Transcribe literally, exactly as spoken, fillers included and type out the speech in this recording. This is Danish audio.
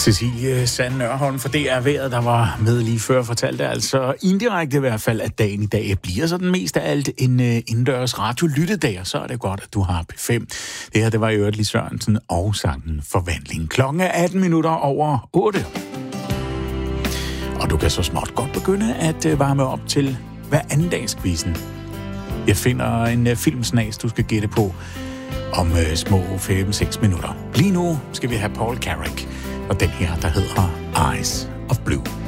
Cecilie Sand Nørholm for D R Vejret, der var med lige før, fortalte altså indirekte i hvert fald, at dagen i dag bliver sådan mest af alt en uh, indendørs radiolyttedag, og så er det godt, at du har P fem. Det her, det var i øvrigt Lis Sørensen og sangen Forvandling. Klokken er atten minutter over otte. Og du kan så småt godt begynde at uh, varme op til hver anden dags quizzen. Jeg finder en uh, filmsnas, du skal gætte på om uh, små fem seks minutter. Lige nu skal vi have Paul Carrack og den her, der hedder Eyes of Blue.